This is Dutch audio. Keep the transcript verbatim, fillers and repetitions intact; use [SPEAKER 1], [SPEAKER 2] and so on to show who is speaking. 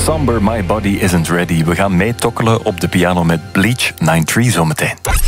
[SPEAKER 1] Somber, My Body Isn't Ready. We gaan meetokkelen op de piano met Bleach nine three zometeen.